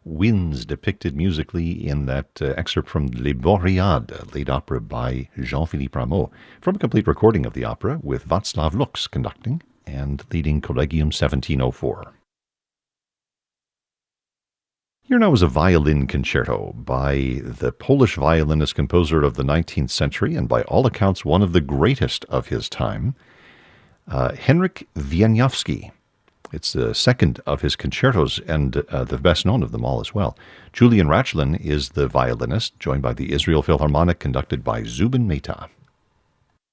winds depicted musically in that excerpt from Les Boreades, a late opera by Jean-Philippe Rameau, from a complete recording of the opera with Václav Lux conducting and leading Collegium 1704. Here now is a violin concerto by the Polish violinist composer of the 19th century, and by all accounts one of the greatest of his time, Henryk Wieniawski. It's the second of his concertos, and the best known of them all as well. Julian Rachlin is the violinist, joined by the Israel Philharmonic, conducted by Zubin Mehta.